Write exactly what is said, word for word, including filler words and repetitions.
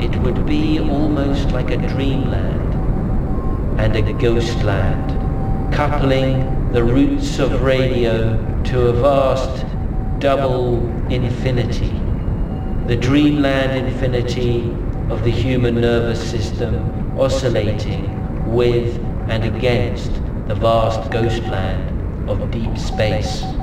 it would be almost like a dreamland and a ghostland, coupling the roots of radio to a vast double infinity, the dreamland infinity of the human nervous system oscillating with and against the vast ghostland of deep space.